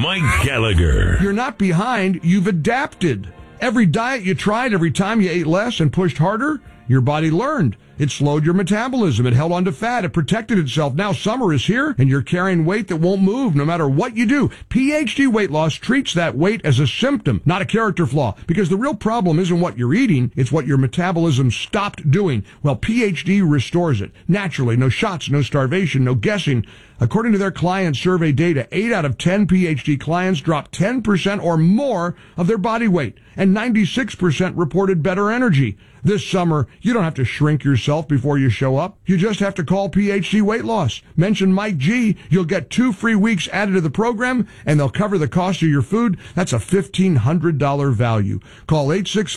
Mike Gallagher. You're not behind, you've adapted. Every diet you tried, every time you ate less and pushed harder, your body learned. It slowed your metabolism. It held on to fat. It protected itself. Now summer is here, and you're carrying weight that won't move no matter what you do. PhD Weight Loss treats that weight as a symptom, not a character flaw, because the real problem isn't what you're eating, it's what your metabolism stopped doing. Well, PhD restores it. Naturally, no shots, no starvation, no guessing. According to their client survey data, 8 out of 10 PhD clients dropped 10% or more of their body weight, and 96% reported better energy. This summer, you don't have to shrink yourself before you show up. You just have to call PhD Weight Loss. Mention Mike G. You'll get 2 free weeks added to the program, and they'll cover the cost of your food. That's a $1,500 value. Call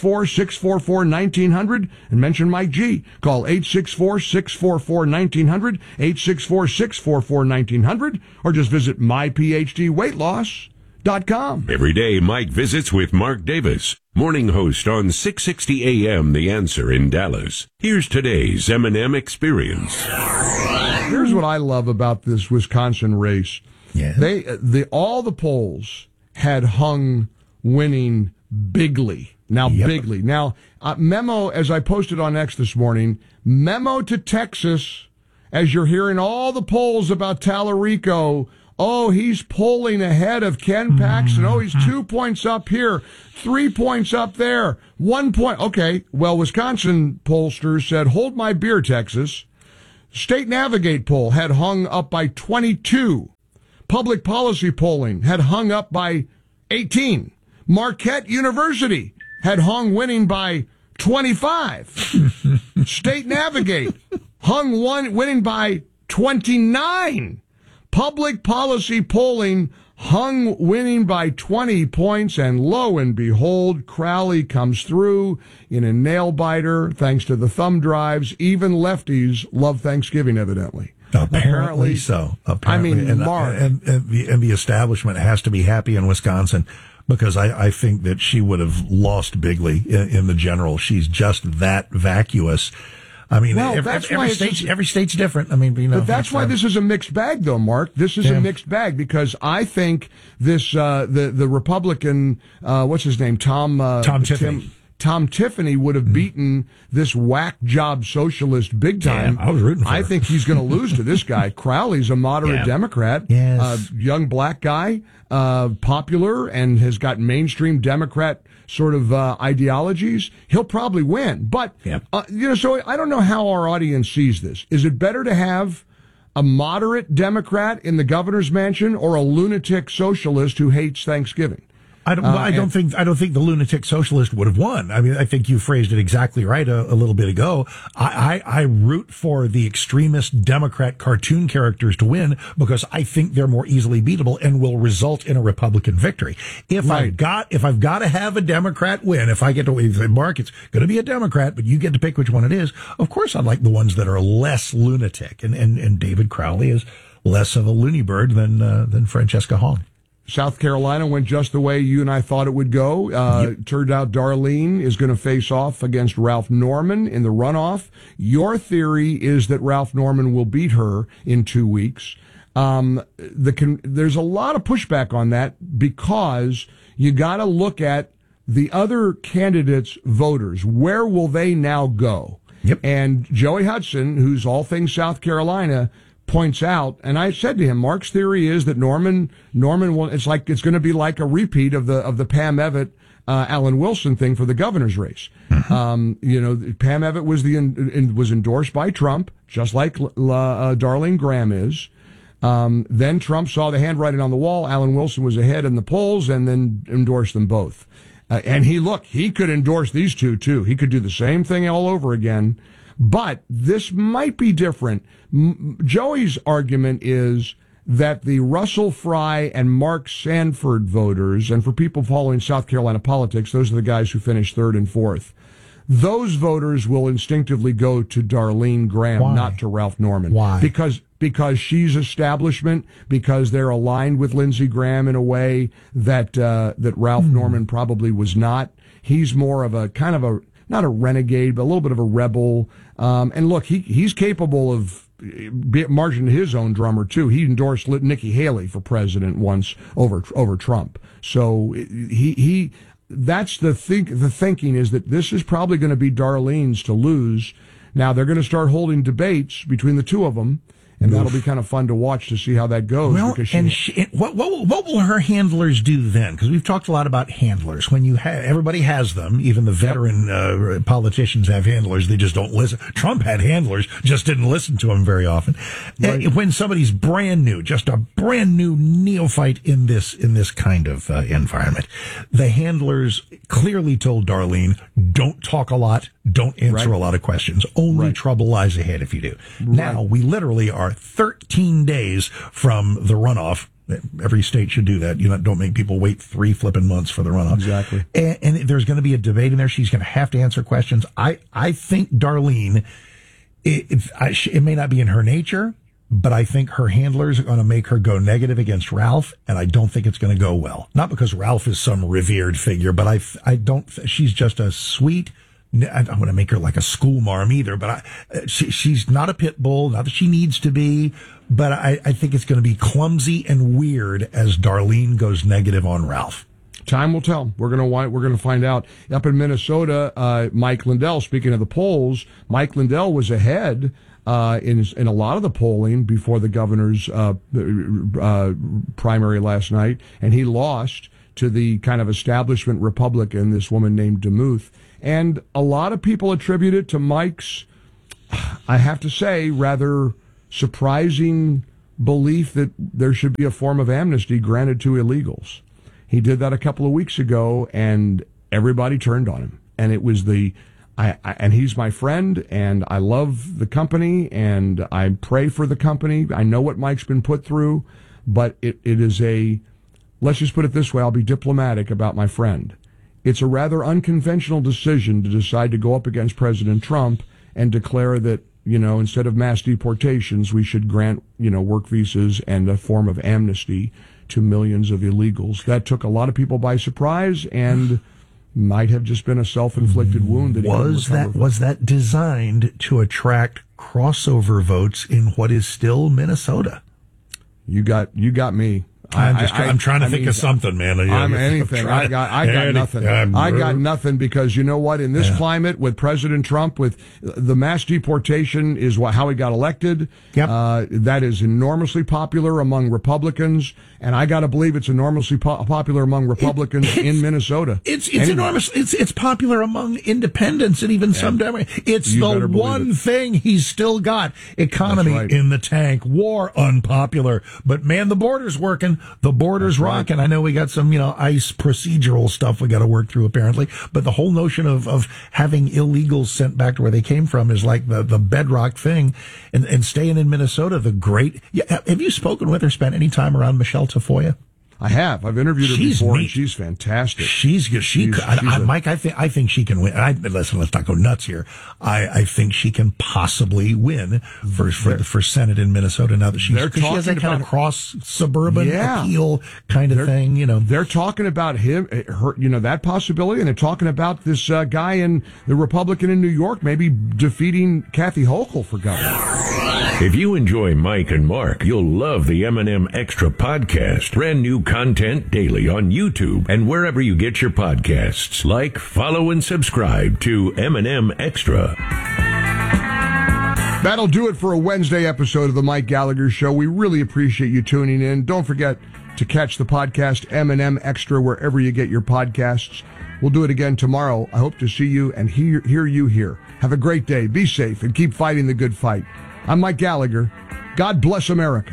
864-644-1900 and mention Mike G. Call 864-644-1900, 864-644-1900, or just visit myphdweightloss.com. Every day, Mike visits with Mark Davis, morning host on 660 AM The Answer in Dallas. Here's today's M&M Experience. Here's what I love about this Wisconsin race. Yeah. All the polls had hung winning bigly. Bigly. Now, memo, as I posted on X this morning, memo to Texas, as you're hearing all the polls about Tallarico. Oh, he's polling ahead of Ken Paxton. Oh, he's 2 points up here, 3 points up there, 1 point. Okay, well, Wisconsin pollsters said, hold my beer, Texas. State Navigate poll had hung up by 22. Public policy polling had hung up by 18. Marquette University had hung winning by 25. State Navigate hung winning by 29. Public policy polling hung winning by 20 points, and lo and behold, Crowley comes through in a nail-biter thanks to the thumb drives. Even lefties love Thanksgiving, evidently. Apparently so. Apparently. I mean, Mark. And the establishment has to be happy in Wisconsin, because I think that she would have lost bigly in the general. She's just that vacuous. I mean, well, every state's different. I mean, but that's why this is a mixed bag, though, Mark. This is a mixed bag, because I think this the Republican, what's his name, Tom Tiffany. Tom Tiffany would have beaten this whack job socialist big time. Yeah, I was rooting for her. I think he's going to lose to this guy. Crowley's a moderate Democrat, young black guy, popular, and has got mainstream Democrat sort of ideologies. He'll probably win. But, so I don't know how our audience sees this. Is it better to have a moderate Democrat in the governor's mansion or a lunatic socialist who hates Thanksgiving? I don't think the lunatic socialist would have won. I mean, I think you phrased it exactly right a little bit ago. I root for the extremist Democrat cartoon characters to win, because I think they're more easily beatable and will result in a Republican victory. If I've got to have a Democrat win, if I get to win, Mark, it's going to be a Democrat, but you get to pick which one it is. Of course, I like the ones that are less lunatic, and David Crowley is less of a loony bird than Francesca Hong. South Carolina went just the way you and I thought it would go. Turned out Darlene is going to face off against Ralph Norman in the runoff. Your theory is that Ralph Norman will beat her in 2 weeks. There's a lot of pushback on that, because you got to look at the other candidates' voters. Where will they now go? Yep. And Joey Hudson, who's all things South Carolina, points out, and I said to him, Mark's theory is that Norman will, it's going to be like a repeat of the Pam Evitt, Alan Wilson thing for the governor's race. Mm-hmm. Pam Evitt was endorsed by Trump, just like Darlene Graham is. Then Trump saw the handwriting on the wall. Alan Wilson was ahead in the polls, and then endorsed them both. And he could endorse these two too. He could do the same thing all over again. But this might be different. Joey's argument is that the Russell Fry and Mark Sanford voters, and for people following South Carolina politics, those are the guys who finished third and fourth. Those voters will instinctively go to Darlene Graham, not to Ralph Norman. Why? Because she's establishment, because they're aligned with Lindsey Graham in a way that Ralph Norman probably was not. He's more of a kind of not a renegade, but a little bit of a rebel. And look, he's capable of marching to his own drummer too. He endorsed Nikki Haley for president once over Trump. So he that's the thinking is that this is probably going to be Darlene's to lose. Now they're going to start holding debates between the two of them. And that'll be kind of fun to watch to see how that goes. Well, what will her handlers do then? Because we've talked a lot about handlers. When everybody has them, even the veteran politicians have handlers. They just don't listen. Trump had handlers, just didn't listen to him very often. Right. When somebody's brand new, just a brand new neophyte in this kind of environment, the handlers clearly told Darlene, "Don't talk a lot, don't answer a lot of questions. Only trouble lies ahead if you do." Now we literally are 13 days from the runoff. Every state should do that. Don't make people wait 3 flipping months for the runoff. Exactly. And there's going to be a debate in there. She's going to have to answer questions. I think Darlene, it may not be in her nature, but I think her handlers are going to make her go negative against Ralph, and I don't think it's going to go well. Not because Ralph is some revered figure, but I don't. She's just a sweet. I don't want to make her like a school marm either, but she's not a pit bull, not that she needs to be, but I think it's going to be clumsy and weird as Darlene goes negative on Ralph. Time will tell. We're going to find out. Up in Minnesota, Mike Lindell, speaking of the polls, Mike Lindell was ahead in a lot of the polling before the governor's primary last night, and he lost to the kind of establishment Republican, this woman named DeMuth. And a lot of people attribute it to Mike's, I have to say, rather surprising belief that there should be a form of amnesty granted to illegals. He did that a couple of weeks ago, and everybody turned on him. And it was and he's my friend, and I love the company, and I pray for the company. I know what Mike's been put through, but it is let's just put it this way, I'll be diplomatic about my friend. It's a rather unconventional decision to decide to go up against President Trump and declare that, instead of mass deportations, we should grant, work visas and a form of amnesty to millions of illegals. That took a lot of people by surprise and might have just been a self-inflicted wound. Was that designed to attract crossover votes in what is still Minnesota? You got me. I'm trying to think of something, man. I'm anything. I got nothing. I got nothing because you know what? In this climate, with President Trump, with the mass deportation is how he got elected. Yep. That is enormously popular among Republicans, and I got to believe it's enormously popular among Republicans in Minnesota. It's enormous. It's popular among independents and even some Democrats. It's the one thing he's still got. Economy in the tank. War unpopular. But man, the border's working. The border's rocking. Right. I know we got some, ICE procedural stuff we got to work through apparently, but the whole notion of having illegals sent back to where they came from is like the bedrock thing. And staying in Minnesota, have you spoken with or spent any time around Michelle Tafoya? I have. I've interviewed her before, and she's fantastic. Mike, I think she can win. Listen, let's not go nuts here. I think she can possibly win for Senate in Minnesota now that she has that kind of cross suburban appeal kind of thing. They're talking about that possibility, and they're talking about this guy in the Republican in New York maybe defeating Kathy Hochul for governor. If you enjoy Mike and Mark, you'll love the M&M Extra podcast. Brand new content daily on YouTube and wherever you get your podcasts. Like, follow, and subscribe to M&M Extra. That'll do it for a Wednesday episode of the Mike Gallagher Show. We really appreciate you tuning in. Don't forget to catch the podcast M&M Extra wherever you get your podcasts. We'll do it again tomorrow. I hope to see you and hear you here. Have a great day. Be safe and keep fighting the good fight. I'm Mike Gallagher. God bless America.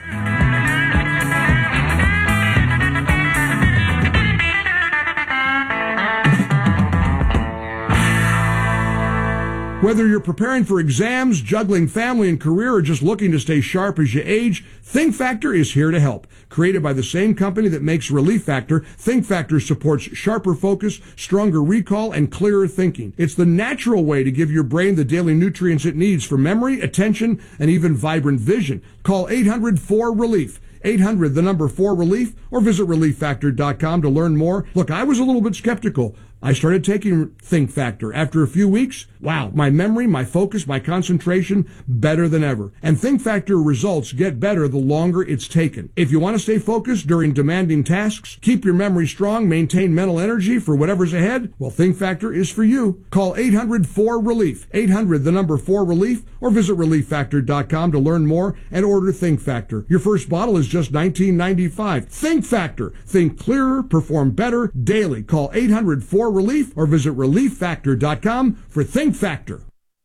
Whether you're preparing for exams, juggling family and career, or just looking to stay sharp as you age, Think Factor is here to help. Created by the same company that makes Relief Factor, Think Factor supports sharper focus, stronger recall, and clearer thinking. It's the natural way to give your brain the daily nutrients it needs for memory, attention, and even vibrant vision. Call 800-4RELIEF. 800, the number 4 relief, or visit relieffactor.com to learn more. Look, I was a little bit skeptical I started taking Think Factor. After a few weeks, wow, my memory, my focus, my concentration, better than ever. And Think Factor results get better the longer it's taken. If you want to stay focused during demanding tasks, keep your memory strong, maintain mental energy for whatever's ahead, well, Think Factor is for you. Call 800-4RELIEF, 800-4RELIEF, or visit ReliefFactor.com to learn more and order Think Factor. Your first bottle is just $19.95. Think Factor. Think clearer, perform better daily. Call 800-4RELIEF or visit ReliefFactor.com for Think Factor.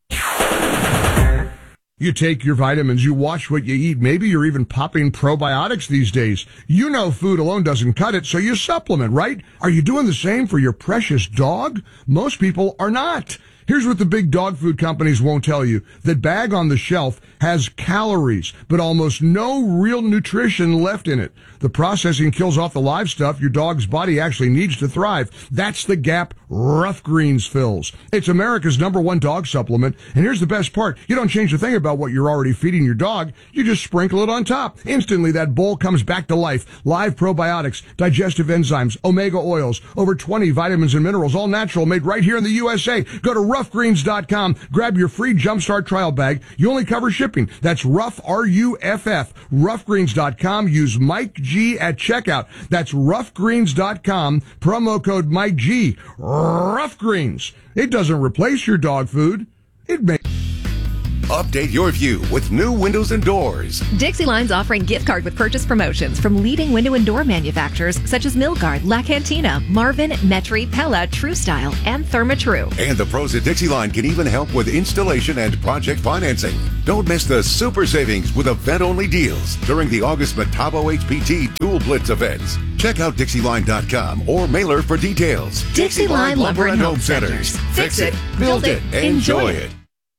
You take your vitamins, you watch what you eat. Maybe you're even popping probiotics these days. You know food alone doesn't cut it, so you supplement, right? Are you doing the same for your precious dog? Most people are not. Here's what the big dog food companies won't tell you. That bag on the shelf has calories, but almost no real nutrition left in it. The processing kills off the live stuff your dog's body actually needs to thrive. That's the gap Rough Greens fills. It's America's #1 dog supplement, and here's the best part. You don't change a thing about what you're already feeding your dog. You just sprinkle it on top. Instantly, that bowl comes back to life. Live probiotics, digestive enzymes, omega oils, over 20 vitamins and minerals, all natural, made right here in the USA. Go to roughgreens.com. Grab your free Jumpstart trial bag. You only cover shipping. That's Rough, R-U-F-F. Roughgreens.com. Use Mike G at checkout. That's roughgreens.com. Promo code Mike G. Rough Greens. It doesn't replace your dog food. It makes... Update your view with new windows and doors. Dixie Line's offering gift card with purchase promotions from leading window and door manufacturers such as Milgard, La Cantina, Marvin, Metri, Pella, True Style, and Therma-Tru. And the pros at Dixie Line can even help with installation and project financing. Don't miss the super savings with event-only deals during the August Metabo HPT Tool Blitz events. Check out DixieLine.com or mailer for details. Dixie Line Lumber and Home Centers. Fix it, build it, enjoy it.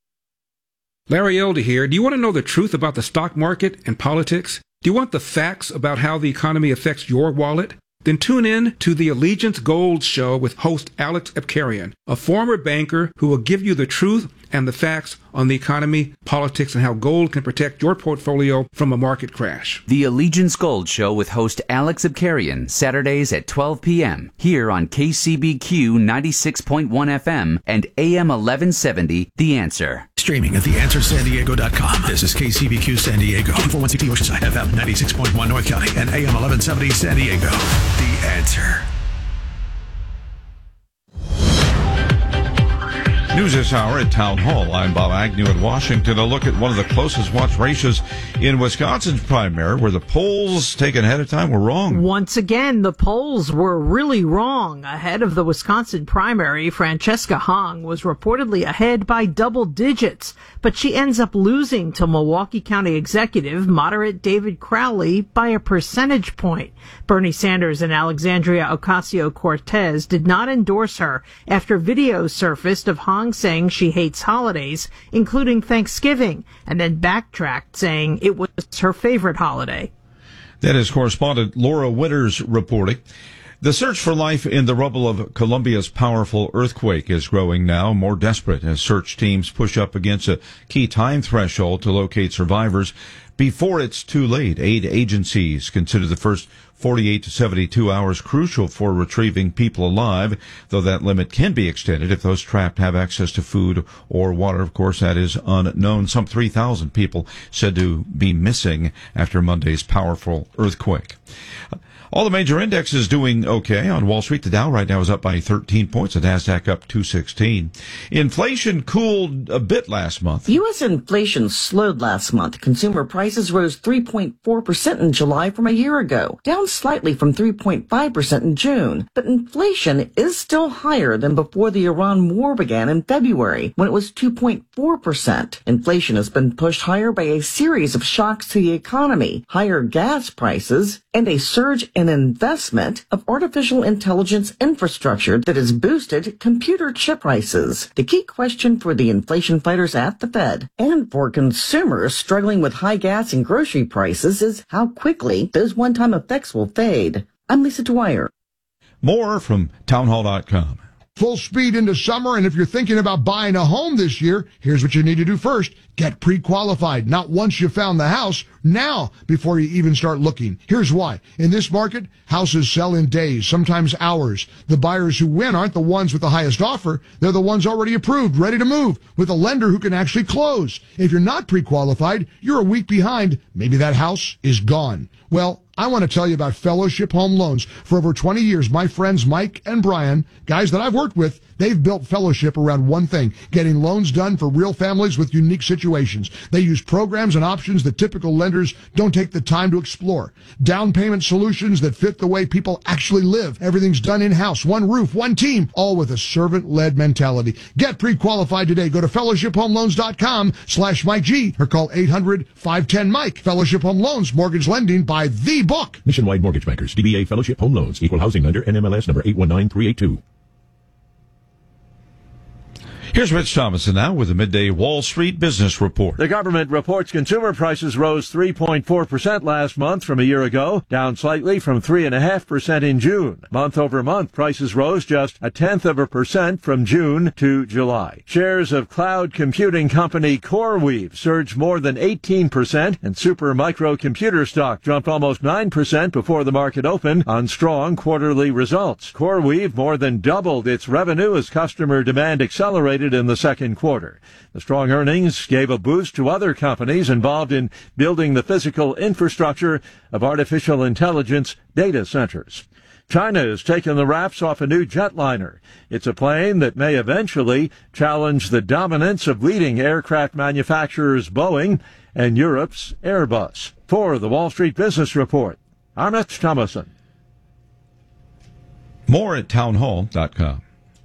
Larry Elder here. Do you want to know the truth about the stock market and politics? Do you want the facts about how the economy affects your wallet? Then tune in to the Allegiance Gold Show with host Alex Epkarian, a former banker who will give you the truth and the facts on the economy, politics, and how gold can protect your portfolio from a market crash. The Allegiance Gold Show with host Alex Epkarian, Saturdays at 12 p.m. here on KCBQ 96.1 FM and AM 1170, The Answer. Streaming at theanswersandiego.com. This is KCBQ San Diego, 401CT Oceanside, FM 96.1 North County, and AM 1170 San Diego. The Answer. News this hour at Town Hall. I'm Bob Agnew in Washington. A look at one of the closest watched races in Wisconsin's primary, where the polls taken ahead of time were wrong. Once again, the polls were really wrong. Ahead of the Wisconsin primary, Francesca Hong was reportedly ahead by double digits, but she ends up losing to Milwaukee County Executive moderate David Crowley by a percentage point. Bernie Sanders and Alexandria Ocasio-Cortez did not endorse her after videos surfaced of Hong saying she hates holidays, including Thanksgiving, and then backtracked saying it was her favorite holiday. That is correspondent Laura Winters reporting. The search for life in the rubble of Colombia's powerful earthquake is growing now more desperate as search teams push up against a key time threshold to locate survivors before it's too late. Aid agencies consider the first 48 to 72 hours crucial for retrieving people alive, though that limit can be extended if those trapped have access to food or water. Of course, that is unknown. Some 3,000 people said to be missing after Monday's powerful earthquake. All the major indexes doing okay. On Wall Street, the Dow right now is up by 13 points. The Nasdaq up 216. Inflation cooled a bit last month. U.S. inflation slowed last month. Consumer prices rose 3.4% in July from a year ago, down slightly from 3.5% in June. But inflation is still higher than before the Iran war began in February, when it was 2.4%. Inflation has been pushed higher by a series of shocks to the economy, higher gas prices, and a surge in investment of artificial intelligence infrastructure that has boosted computer chip prices. The key question for the inflation fighters at the Fed and for consumers struggling with high gas and grocery prices is how quickly those one-time effects will fade. I'm Lisa Dwyer. More from townhall.com. full speed into summer, and if you're thinking about buying a home this year, here's what you need to do first. Get pre-qualified. Not once you found the house, now before you even start looking. Here's why. In this market, houses sell in days, sometimes hours. The buyers who win aren't the ones with the highest offer. They're the ones already approved, ready to move, with a lender who can actually close. If you're not pre-qualified, you're a week behind. Maybe that house is gone. Well, I want to tell you about Fellowship Home Loans. For over 20 years, my friends Mike and Brian, guys that I've worked with, they've built Fellowship around one thing, getting loans done for real families with unique situations. They use programs and options that typical lenders don't take the time to explore. Down payment solutions that fit the way people actually live. Everything's done in-house, one roof, one team, all with a servant-led mentality. Get pre-qualified today. Go to fellowshiphomeloans.com/Mike G or call 800-510-MIKE. Fellowship Home Loans, mortgage lending by the book. Nationwide Mortgage Bankers, DBA Fellowship Home Loans, Equal Housing Lender, NMLS number 819382. Here's Rich Thomason now with the Midday Wall Street Business Report. The government reports consumer prices rose 3.4% last month from a year ago, down slightly from 3.5% in June. Month over month, prices rose just 0.1% from June to July. Shares of cloud computing company CoreWeave surged more than 18%, and Super Micro computer stock jumped almost 9% before the market opened on strong quarterly results. CoreWeave more than doubled its revenue as customer demand accelerated in the second quarter. The strong earnings gave a boost to other companies involved in building the physical infrastructure of artificial intelligence data centers. China has taken the wraps off a new jetliner. It's a plane that may eventually challenge the dominance of leading aircraft manufacturers Boeing and Europe's Airbus. For the Wall Street Business Report, I'm Rich Thomason. More at townhall.com.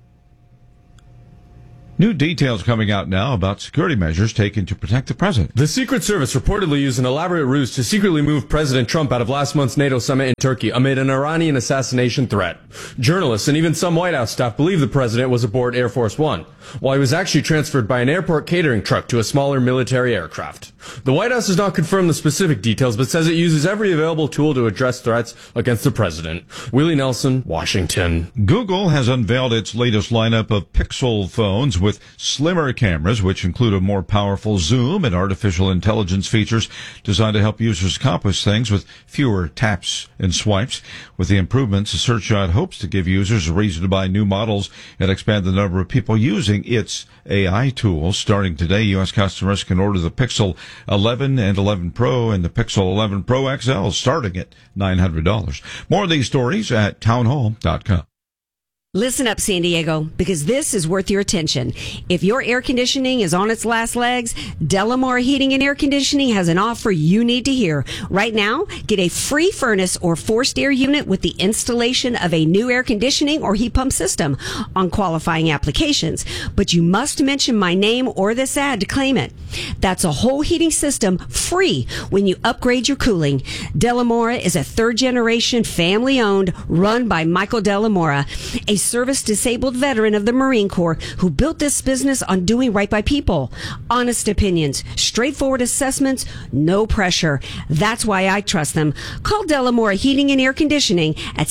New details coming out now about security measures taken to protect the president. The Secret Service reportedly used an elaborate ruse to secretly move President Trump out of last month's NATO summit in Turkey amid an Iranian assassination threat. Journalists and even some White House staff believe the president was aboard Air Force One, while he was actually transferred by an airport catering truck to a smaller military aircraft. The White House has not confirmed the specific details, but says it uses every available tool to address threats against the president. Willie Nelson, Washington. Google has unveiled its latest lineup of Pixel phones with slimmer cameras, which include a more powerful zoom and artificial intelligence features designed to help users accomplish things with fewer taps and swipes. With the improvements, the search giant hopes to give users a reason to buy new models and expand the number of people using its AI tools. Starting today, U.S. customers can order the Pixel 11 and 11 Pro and the Pixel 11 Pro XL starting at $900. More of these stories at townhall.com. Listen up, San Diego, because this is worth your attention. If your air conditioning is on its last legs, Delamore Heating and Air Conditioning has an offer you need to hear. Right now, get a free furnace or forced air unit with the installation of a new air conditioning or heat pump system on qualifying applications. But you must mention my name or this ad to claim it. That's a whole heating system free when you upgrade your cooling. Delamora is a third-generation, family-owned, run by Michael Delamora, a service-disabled veteran of the Marine Corps who built this business on doing right by people. Honest opinions, straightforward assessments, no pressure. That's why I trust them. Call Delamora Heating and Air Conditioning at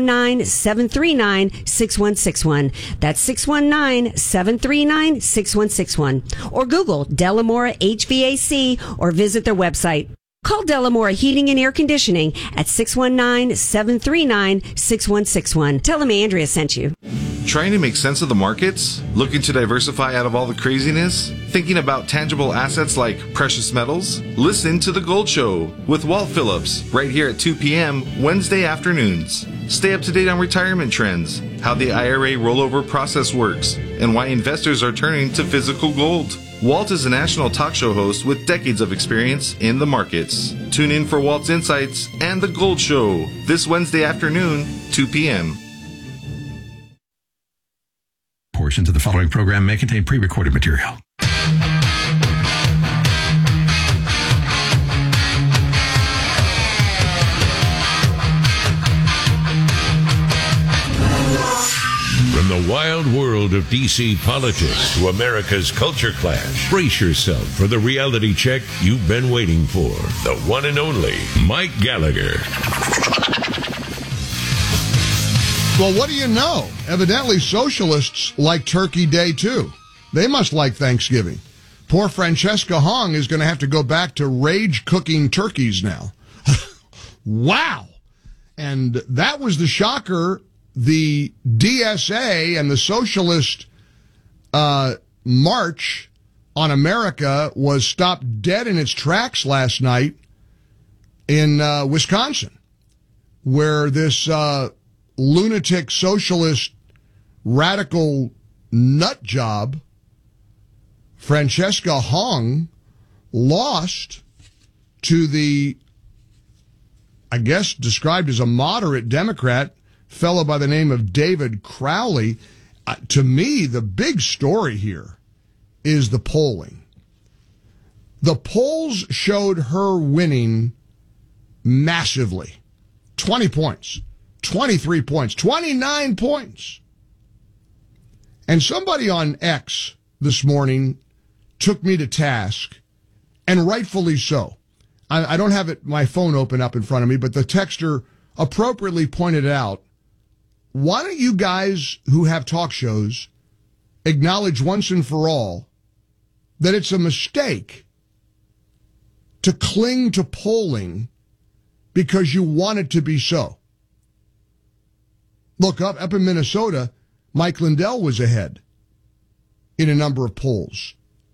619-739-6161. That's 619-739-6161. Or Google Delamora HVAC or visit their website. Call Delamora Heating and Air Conditioning at 619-739-6161. Tell them Andrea sent you. Trying to make sense of the markets? Looking to diversify out of all the craziness? Thinking about tangible assets like precious metals? Listen to The Gold Show with Walt Phillips right here at 2 p.m. Wednesday afternoons. Stay up to date on retirement trends, how the IRA rollover process works, and why investors are turning to physical gold. Walt is a national talk show host with decades of experience in the markets. Tune in for Walt's Insights and The Gold Show this Wednesday afternoon, 2 p.m. Portions of the following program may contain pre-recorded material. From the wild world of D.C. politics to America's culture clash, brace yourself for the reality check you've been waiting for. The one and only Mike Gallagher. Well, what do you know? Evidently, socialists like Turkey Day, too. They must like Thanksgiving. Poor Francesca Hong is going to have to go back to rage-cooking turkeys now. Wow! And that was the shocker. The DSA and the socialist march on America was stopped dead in its tracks last night in Wisconsin, where this lunatic socialist radical nut job, Francesca Hong, lost to the, I guess, described as a moderate Democrat, fellow by the name of David Crowley. To me, the big story here is the polling. The polls showed her winning massively. 20 points, 23 points, 29 points. And somebody on X this morning took me to task, and rightfully so. I don't have my phone open up in front of me, but the texter appropriately pointed out, why don't you guys who have talk shows acknowledge once and for all that it's a mistake to cling to polling because you want it to be so. Look, up in Minnesota, Mike Lindell was ahead in a number of polls.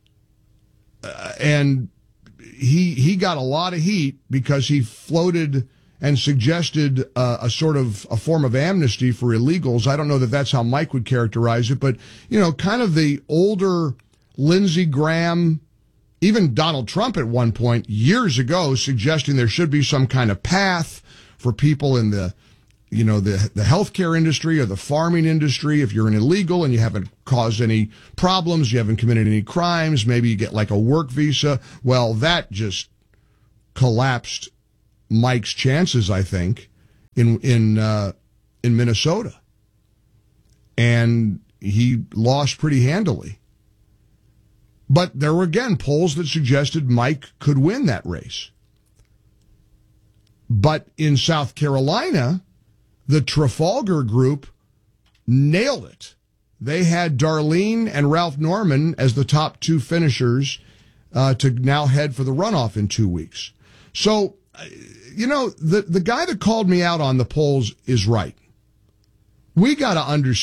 And he got a lot of heat because he floated and suggested a sort of a form of amnesty for illegals. I don't know that that's how Mike would characterize it, but, you know, kind of the older Lindsey Graham, even Donald Trump at one point years ago, suggesting there should be some kind of path for people in the, you know, the healthcare industry or the farming industry. If you're an illegal and you haven't caused any problems, you haven't committed any crimes, maybe you get like a work visa. Well, that just collapsed Mike's chances, I think, in Minnesota. And he lost pretty handily. But there were, again, polls that suggested Mike could win that race. But in South Carolina, the Trafalgar Group nailed it. They had Darlene and Ralph Norman as the top two finishers to now head for the runoff in 2 weeks. So, you know, the guy that called me out on the polls is right. We got to understand